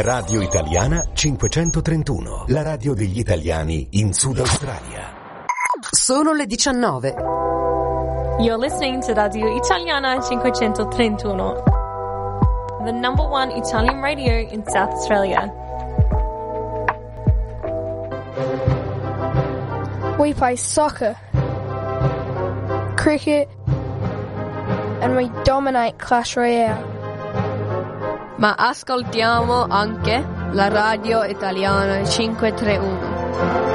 Radio Italiana 531, la radio degli italiani in Sud Australia. Sono le 19. You're listening to Radio Italiana 531, the number one Italian radio in South Australia. We play soccer, cricket, and we dominate Clash Royale. Ma ascoltiamo anche la Radio Italiana 531.